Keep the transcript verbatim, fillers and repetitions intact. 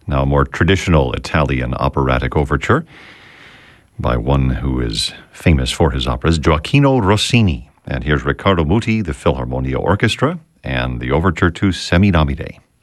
Now, a more traditional Italian operatic overture by one who is famous for his operas, Gioacchino Rossini. And here's Riccardo Muti, the Philharmonia Orchestra, and the overture to Semidamide.